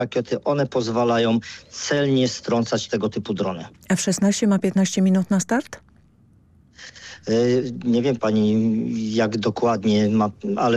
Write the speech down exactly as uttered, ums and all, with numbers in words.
Rakiety, one pozwalają celnie strącać tego typu drony. F szesnaście ma piętnaście minut na start? Nie wiem pani jak dokładnie ma, ale